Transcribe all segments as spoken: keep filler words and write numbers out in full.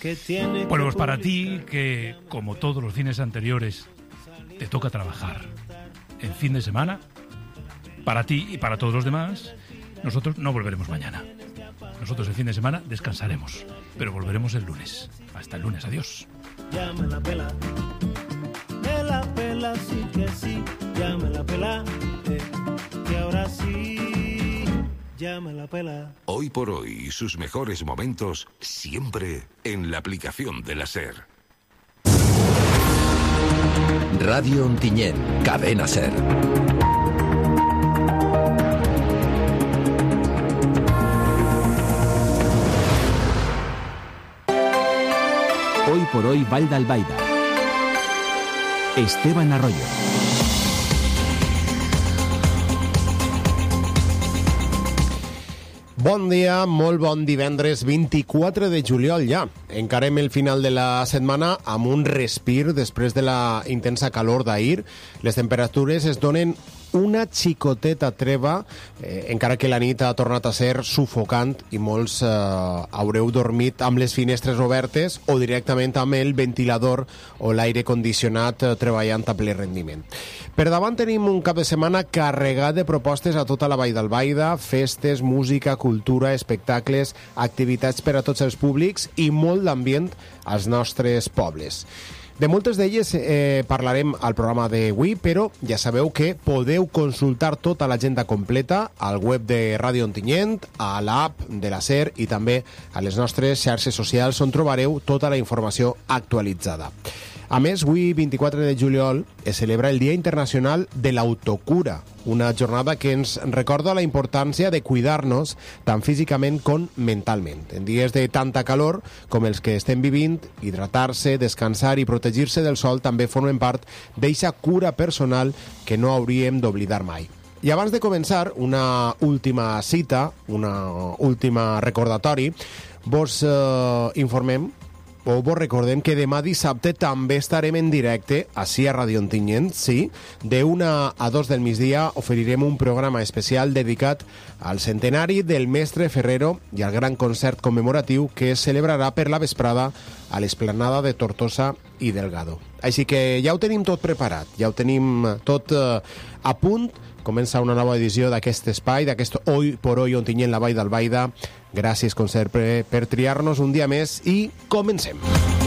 Bueno, pues para ti, que como todos los fines anteriores, te toca trabajar en fin de semana, para ti y para todos los demás, nosotros no volveremos mañana. Nosotros el fin de semana descansaremos, pero volveremos el lunes. Hasta el lunes, adiós. Ya me la pela, me la pela, sí que sí, ya me la pela, eh, que ahora sí, ya me la pela. Hoy por hoy, sus mejores momentos siempre en la aplicación de la SER. Radio Ontinyent, Cadena SER. Hoy por hoy, Vall d'Albaida. Esteban Arroyo. Bon dia, molt bon divendres vint-i-quatre de juliol ja. Encarem el final de la setmana amb un respir després de la intensa calor d'ahir. Les temperatures es donen una xicoteta treva, eh, encara que la nit ha tornat a ser sufocant i molts eh, haureu dormit amb les finestres obertes o directament amb el ventilador o l'aire condicionat eh, treballant a ple rendiment. Per davant tenim un cap de setmana carregat de propostes a tota la Vall d'Albaida, festes, música, cultura, espectacles, activitats per a tots els públics i molt d'ambient als nostres pobles. De moltes d'elles eh, parlarem al programa d'avui, però ja sabeu que podeu consultar tota l'agenda completa al web de Ràdio Ontinyent, a l'app de la SER i també a les nostres xarxes socials on trobareu tota la informació actualitzada. A més, avui, vint-i-quatre de juliol, es celebra el Dia Internacional de l'Autocura, una jornada que ens recorda la importància de cuidar-nos tant físicament com mentalment. En dies de tanta calor com els que estem vivint, hidratar-se, descansar i protegir-se del sol també formen part d'eixa cura personal que no hauríem d'oblidar mai. I abans de començar, una última cita, una última recordatori, vos eh, informem o vos recordem que demà dissabte també estarem en directe ací a Ràdio Ontinyent, sí. De una a dos del migdia oferirem un programa especial dedicat al centenari del mestre Ferrero i al gran concert commemoratiu que es celebrarà per la vesprada a l'esplanada de Tortosa i Delgado. Així que ja ho tenim tot preparat, ja ho tenim tot eh, a punt. Comença una nova edició d'aquest espai, d'aquest Hoy por Hoy Ontinyent, la Vall d'Albaida. Gràcies, com sempre, per triar-nos un dia més i comencem.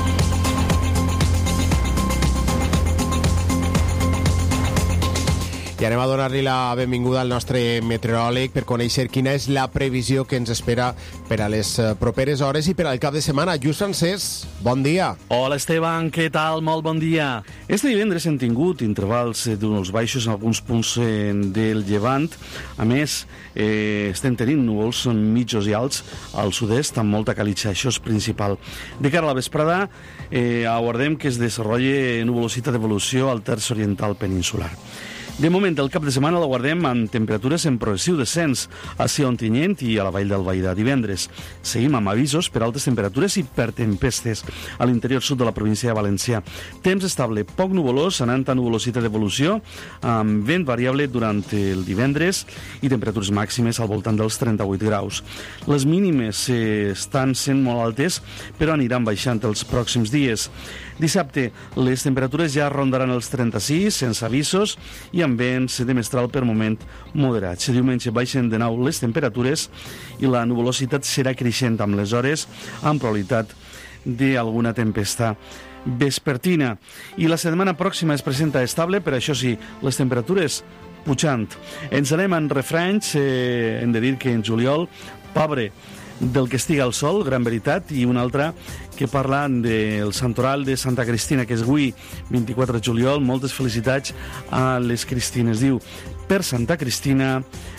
I anem a donar-li la benvinguda al nostre meteoròleg per conèixer quina és la previsió que ens espera per a les properes hores i per al cap de setmana. Lluís Francés, bon dia. Hola, Esteban, què tal? Molt bon dia. Este divendres hem tingut intervals d'uns baixos en alguns punts del Llevant. A més, eh, estem tenint núvols mitjos i alts al sud-est amb molta calitja. Això és principal. De cara a la vesprada, eh, aguardem que es desenvolupi nuvolositat d'evolució al terç oriental peninsular. De moment, el cap de setmana la guardem amb temperatures en progressiu descens ací a Ontinyent i a la Vall d'Albaida. Divendres seguim amb avisos per altes temperatures i per tempestes a l'interior sud de la província de València. Temps estable, poc nuvolós, anant a nuvolositat d'evolució, amb vent variable durant el divendres i temperatures màximes al voltant dels trenta-vuit graus. Les mínimes eh, estan sent molt altes, però aniran baixant els pròxims dies. Dissabte, les temperatures ja rondaran els trenta-sis, sense avisos, i amb vents de mestral per moment moderats. Diumenge baixen de nou les temperatures i la nuvolositat serà creixent amb les hores, amb probabilitat d'alguna tempesta vespertina. I la setmana pròxima es presenta estable, però això sí, les temperatures pujant. Ens anem en refranys, eh, hem de dir que en juliol, pobre del que estiga al sol, gran veritat, i una altra que parla del santoral de Santa Cristina, que és avui, vint-i-quatre de juliol. Moltes felicitats a les Cristines. Diu, per Santa Cristina,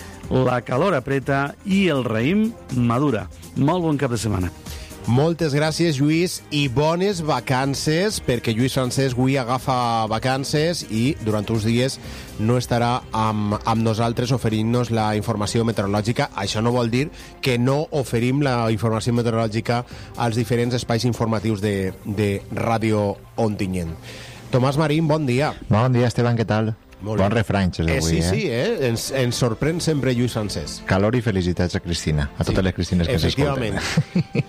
la calor apreta i el raïm madura. Molt bon cap de setmana. Moltes gràcies, Lluís, i bones vacances, perquè Lluís Francesc avui agafa vacances i durant uns dies no estarà amb, amb nosaltres oferint-nos la informació meteorològica. Això no vol dir que no oferim la informació meteorològica als diferents espais informatius de, de Ràdio Ontinyent. Tomàs Marín, bon dia. Bon dia, Esteban, què tal? Molt bon refranys avui, eh? Sí, eh? sí, eh? Ens, ens sorprèn sempre Lluís Francesc. Calor i felicitats a Cristina, a totes sí, les Cristines que s'escolten. Efectivament.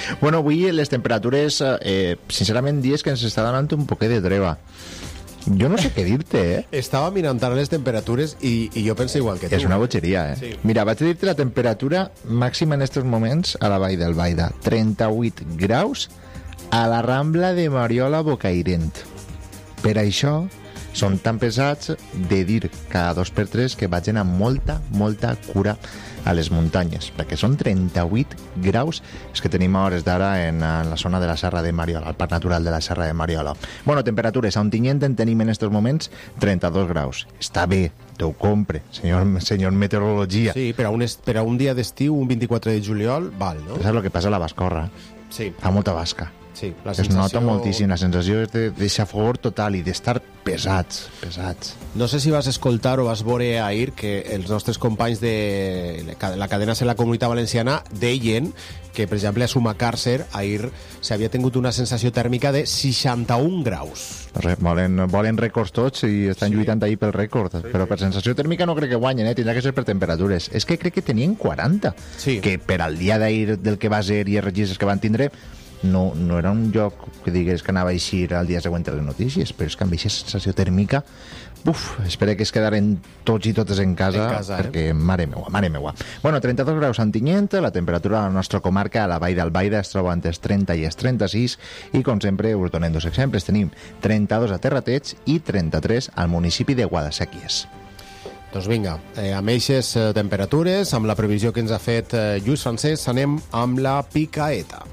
Bueno, avui les temperatures, eh, sincerament, dies que ens està donant un poquet de treva. Jo no sé què dir-te, eh? Estava mirant ara les temperatures i, i jo penso igual que tu. És una botxeria, eh? Sí. Mira, vaig a dir-te la temperatura màxima en aquests moments a la Vall d'Albaida. trenta-vuit graus a la Rambla de Mariola Bocairent. Per això són tan pesats de dir cada dos per tres que vagin amb molta, molta cura a les muntanyes, perquè són trenta-vuit graus els que tenim a hores d'ara en, en la zona de la Serra de Mariola, el Parc Natural de la Serra de Mariola. Bueno, temperatures, a Ontinyent en tenim en estos moments trenta-dos graus. Està bé, te ho compre, senyor, senyor meteorologia. Sí, per a un, est, per a un dia d'estiu, un vint-i-quatre de juliol, val, no? Saps el que passa a la Bascorra? Sí. Fa molta basca. Sí, la es sensació... nota moltíssim, la sensació és de deixar favor total i d'estar pesats, pesats. No sé si vas escoltar o vas veure ahir que els nostres companys de la cadena de la Comunitat Valenciana deien que, per exemple, a Sumacàrcer ahir s'havia tingut una sensació tèrmica de seixanta-un graus. Res, volen, volen rècords tots i estan sí. lluitant ahir pel rècord, sí, però per sensació tèrmica no crec que guanyen, eh? Tindrà que ser per temperatures. És que crec que tenien quaranta, sí. que per al dia d'ahir del que va ser i els registres que van tindre no, no era un lloc que digués que anava a eixir al dia següent de les notícies, però és que amb aquesta sensació tèrmica, uf, espero que es quedaren tots i totes en casa, en casa perquè eh? mare meua, mare meua. Bueno, trenta-dos graus a Ontinyent, la temperatura a la nostra comarca, a la Vall d'Albaida, es troba entre els trenta i els trenta-sis, i com sempre us donem dos exemples, tenim trenta-dos a Terrateig i trenta-tres al municipi de Guadasséquies. Doncs vinga, eh, amb eixes eh, temperatures, amb la previsió que ens ha fet eh, Lluís Francesc, anem amb la picaeta.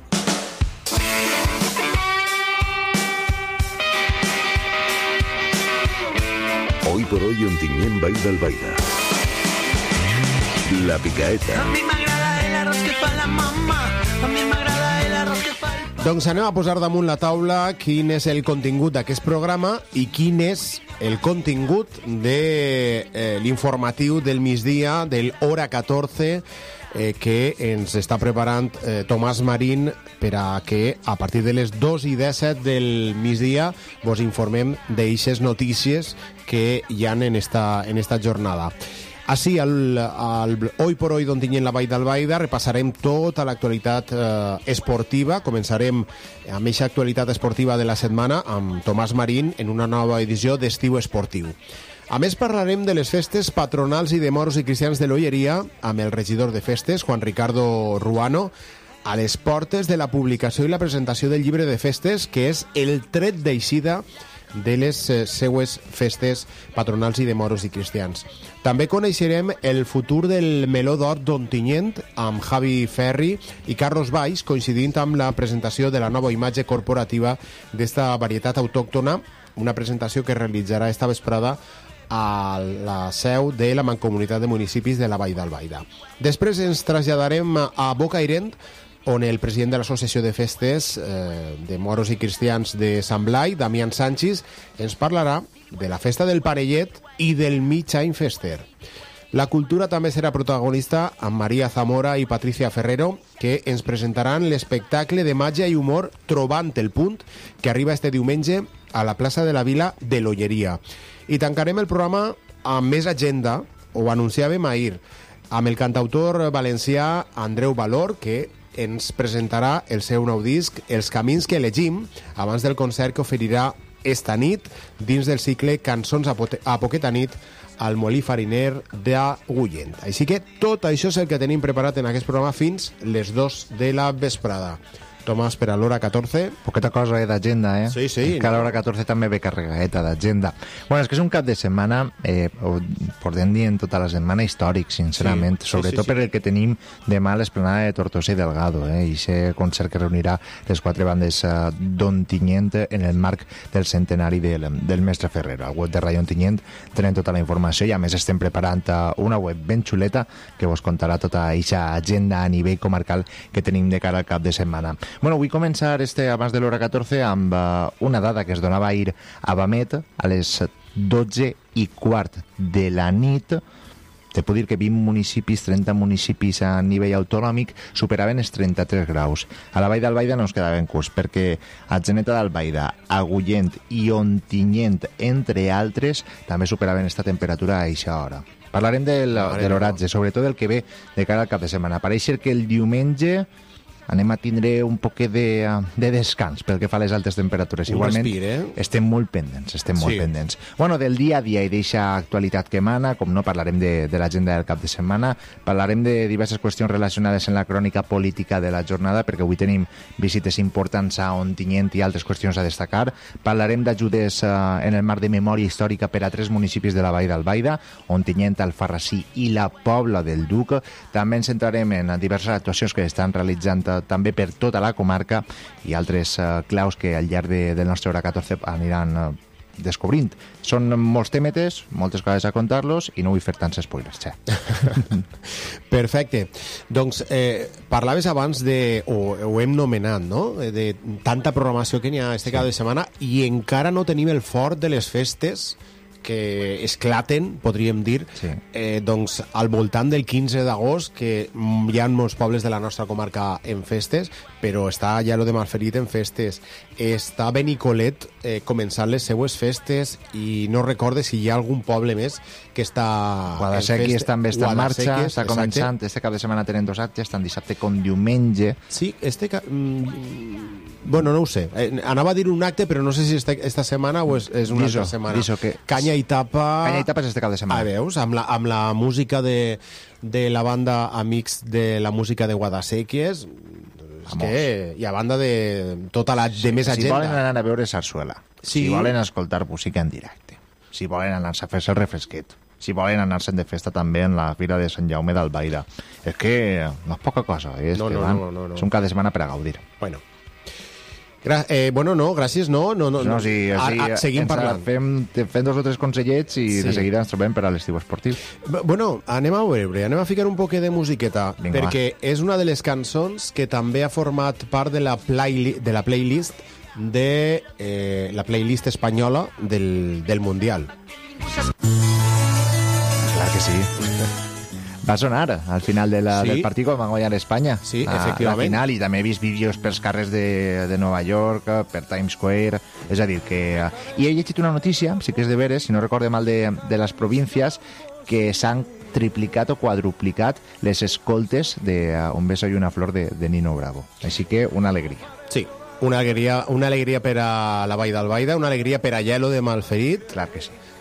Hoy por hoy Ontinyent, Vall d'Albaida. La picaeta. A mi m'agrada el arroz que fa la mamá. A mi m'agrada el arroz que fa el... Doncs anem a posar damunt la taula quin és el contingut d'aquest programa i quin és el contingut de eh, l'informatiu del migdia, del Hora catorze, eh, que ens està preparant eh, Tomàs Marín per a que a partir de les dos i disset del migdia vos informem d'eixes notícies que hi ha en esta, en esta jornada. Així, al, al Hoy por Hoy d'Ontinyent, la Vall d'Albaida, repassarem tota l'actualitat eh, esportiva. Començarem amb aquesta actualitat esportiva de la setmana amb Tomàs Marín en una nova edició d'Estiu Esportiu. A més, parlarem de les festes patronals i de moros i cristians de l'Olleria amb el regidor de festes, Juan Ricardo Ruano, a les portes de la publicació i la presentació del llibre de festes, que és el tret d'eixida de les eh, seues festes patronals i de moros i cristians. També coneixerem el futur del Meló d'Or d'Ontinyent amb Javi Ferri i Carlos Valls, coincidint amb la presentació de la nova imatge corporativa d'esta varietat autòctona, una presentació que realitzarà esta vesprada a la seu de la Mancomunitat de Municipis de la Vall d'Albaida. Després ens traslladarem a Bocairent, on el president de l'Associació de Festes eh, de Moros i Cristians de Sant Blai, Damián Sánchez, ens parlarà de la festa del Parellet i del Mig Any Fester. La cultura també serà protagonista amb Maria Zamora i Patricia Ferrero, que ens presentaran l'espectacle de màgia i humor Trobant el Punt, que arriba este diumenge a la plaça de la Vila de l'Olleria. I tancarem el programa amb més agenda, ho anunciàvem ahir, amb el cantautor valencià Andreu Valor, que ens presentarà el seu nou disc Els camins que elegim, abans del concert que oferirà esta nit dins del cicle Cançons a, a poqueta nit al Molí Fariner d'Agullent. Així que tot això és el que tenim preparat en aquest programa fins les dos de la vesprada. Tomàs, per a l'hora catorze. Poqueta cosa eh, d'agenda, eh? Sí, sí. Que a l'hora catorze també ve carregadeta d'agenda. Bueno, és que és un cap de setmana, eh, podem dir en tota la setmana, històric, sincerament. Sí, Sobretot sí, sí, sí. per el que tenim demà a l'esplanada de Tortosa i Delgado, eh? I aquest concert que reunirà les quatre bandes eh, d'Ontinyent en el marc del centenari del, del mestre Ferrero. Al web de Radio Ontinyent tenen tota la informació i a més estem preparant eh, una web ben xuleta que vos contarà tota aquesta agenda a nivell comarcal que tenim de cara al cap de setmana. Bueno, vull començar este abans de l'hora catorze amb uh, una dada que es donava ahir a Bamet a les dotze i quart de la nit. Te puc dir que vint municipis, trenta municipis a nivell autonòmic superaven els trenta-tres graus. A la Vall d'Albaida no ens quedaven curts, perquè a Atzeneta d'Albaida, Agullent i Ontinyent, entre altres, també superaven aquesta temperatura a eixa hora. Parlarem del, de l'oratge, sobretot del que ve de cara al cap de setmana. Pareix que el diumenge anem a tindre un poquet de, de descans pel que fa a les altes temperatures. Un Igualment, respir, eh? estem molt pendents, estem molt Sí. pendents. Bueno, del dia a dia i d'eixa actualitat que mana, com no parlarem de, de l'agenda del cap de setmana, parlarem de diverses qüestions relacionades amb la crònica política de la jornada, perquè avui tenim visites importants a Ontinyent i altres qüestions a destacar. Parlarem d'ajudes eh, en el marc de memòria històrica per a tres municipis de la Vall d'Albaida, Ontinyent, Alfarrasí i la Pobla del Duc. També ens centrarem en diverses actuacions que estan realitzant eh, també per tota la comarca i altres eh, claus que al llarg de, del nostre hora catorze aniran eh, descobrint. Són molts tèmetes, moltes coses a contar-los i no vull fer tants spoilers, xe. Perfecte. Doncs eh, parlaves abans de, o ho hem nomenat, no?, de tanta programació que n'hi ha este cap de setmana i encara no tenim el fort de les festes que esclaten, podríem dir, Sí. eh, doncs al voltant del quinze d'agost, que mm, hi ha molts pobles de la nostra comarca en festes, però està ja lo de Malferit en festes, està Benicolet eh, començant les seues festes i no recorde si hi ha algun poble més que està Guadasséquies també està en marxa, Guadasséquies, està exacte. començant, este cap de setmana tenen dos actes, tant dissabte com diumenge. Sí, este... ca- mm, bueno, no ho sé. Eh, anava a dir un acte, però no sé si este, esta setmana o és, és una Diso, altra setmana. diso que- Canya i tapa... Canya i tapa és este cap de setmana. Ah, veus? Amb la, amb la música de, de la banda Amics de la música de Guadasséquies, és que hi ha banda de tota la de més Si agenda. volen anar a veure sarsuela, Sí. si volen escoltar música en directe, si volen anar-se a fer-se el refresquet, si volen anar-se'n de festa també en la Fira de Sant Jaume d'Albaida. És que no és poca cosa, eh? És No, que no, van, no, no, no. és un cap de setmana per a gaudir. Bueno. Gra eh, bueno, no, gràcies, no. no, no, No, no. sí, A- sí, a- seguim ens parlant. Fem, fem dos o tres consellets i Sí. de seguida ens trobem per a l'estiu esportiu. B- Bueno, anem a veure, anem a ficar un poquet de musiqueta, Vinga, perquè és una de les cançons que també ha format part de la, playli de la playlist de eh, la playlist espanyola del, del Mundial. Clar que sí. Va sonar al final de la, Sí. del partit quan va guanyar Espanya. Sí, a, efectivament. La final, i també he vist vídeos pels carrers de, de Nova York, per Times Square, és a dir, que... I he llegit una notícia, sí que és de veres, si no recorde mal, de, de les províncies, que s'han triplicat o quadruplicat les escoltes de uh, Un beso i una flor de, de Nino Bravo. Així que una alegria. Sí, una alegria, una alegria per a la Vall d'Albaida, una alegria per a Llelo de Malferit, Clar que sí.